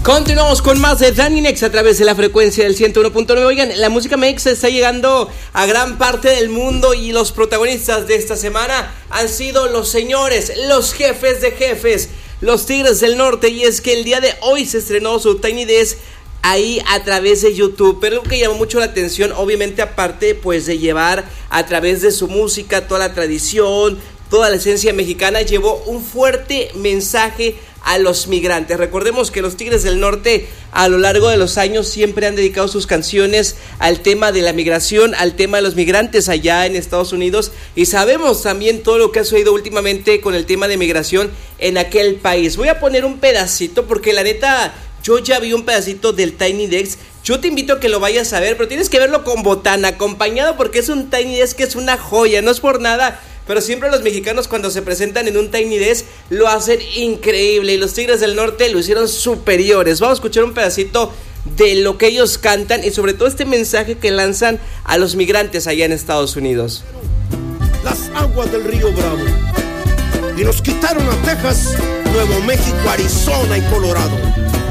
Continuamos con más de Dani Nex a través de la frecuencia del 101.9. Oigan, la música mex está llegando a gran parte del mundo y los protagonistas de esta semana han sido los señores, los jefes de jefes, los Tigres del Norte. Y es que el día de hoy se estrenó su Tiny Desk ahí a través de YouTube, pero algo que llamó mucho la atención, obviamente aparte pues de llevar a través de su música toda la tradición, toda la esencia mexicana, llevó un fuerte mensaje a los migrantes. Recordemos que los Tigres del Norte a lo largo de los años siempre han dedicado sus canciones al tema de la migración, al tema de los migrantes allá en Estados Unidos, y sabemos también todo lo que ha sucedido últimamente con el tema de migración en aquel país. Voy a poner un pedacito porque la neta yo ya vi un pedacito del Tiny Desk. Yo te invito a que lo vayas a ver, pero tienes que verlo con botana, acompañado, porque es un Tiny Desk que es una joya, no es por nada, pero siempre los mexicanos cuando se presentan en un Tiny Desk lo hacen increíble, y los Tigres del Norte lo hicieron superiores. Vamos a escuchar un pedacito de lo que ellos cantan y sobre todo este mensaje que lanzan a los migrantes allá en Estados Unidos. Las aguas del río Bravo, y nos quitaron a Texas, Nuevo México, Arizona y Colorado.